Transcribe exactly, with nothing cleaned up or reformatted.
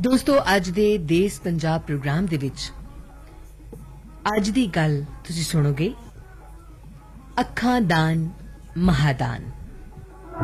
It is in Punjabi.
ਦੋਸਤੋ ਅੱਜ ਦੇ ਦੇਸ ਪੰਜਾਬ ਪ੍ਰੋਗਰਾਮ ਦੇ ਵਿੱਚ ਅੱਜ ਦੀ ਗੱਲ ਤੁਸੀਂ ਸੁਣੋਗੇ ਅੱਖਾਂ ਦਾਨ ਮਹਾਦਾਨ।